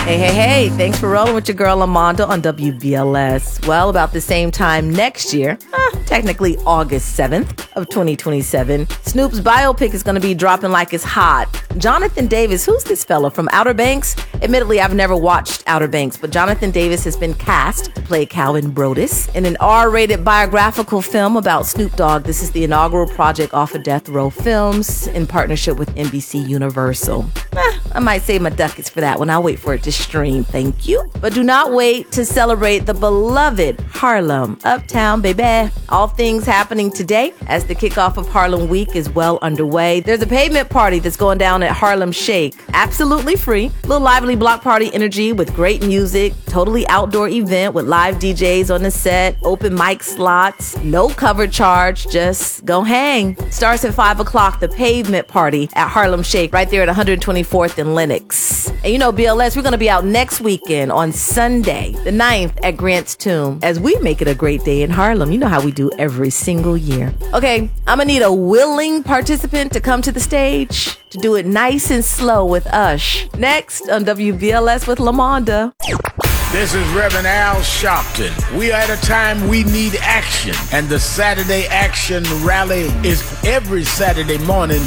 Hey, thanks for rolling with your girl Amanda on WBLS. Well, about the same time next year, technically August 7th of 2027, Snoop's biopic is going to be dropping like it's hot. Jonathan Davis, who's this fella from Outer Banks? Admittedly, I've never watched Outer Banks, but Jonathan Davis has been cast to play Calvin Brodus in an R-rated biographical film about Snoop Dogg. This is the inaugural project off of Death Row Films in partnership with NBC Universal. I might save my ducats for that one. I'll wait for it to stream, thank you. But do not wait to celebrate the beloved Harlem Uptown, baby. All things happening today as the kickoff of Harlem Week is well underway. There's a pavement party that's going down at Harlem Shake. Absolutely free. Little lively block party energy with great music. Totally outdoor event with live DJs on the set. Open mic slots. No cover charge. Just go hang. Starts at 5 o'clock. The pavement party at Harlem Shake right there at 124th and Lenox. And you know, BLS, we're going to be out next weekend on Sunday, the 9th at Grant's Tomb as we make it a great day in Harlem. You know how we do every single year. Okay, I'm going to need a willing participant to come to the stage to do it nice and slow with Ush. Next on WBLS with LaMonda. This is Reverend Al Sharpton. We are at a time we need action, and the Saturday Action Rally is every Saturday morning